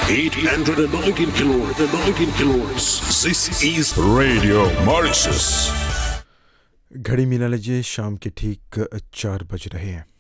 819 kilohertz. This is Radio Mauritius. घड़ी मिला लीजिए, शाम के ठीक 4 बज रहे हैं।